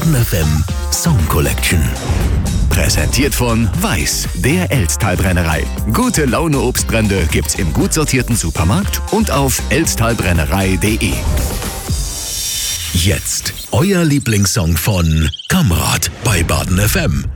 Baden FM Song Collection. Präsentiert von Weiß, der Elsttalbrennerei. Gute Laune Obstbrände gibt's im gut sortierten Supermarkt und auf elsttalbrennerei.de. Jetzt euer Lieblingssong von Kamrat bei Baden FM.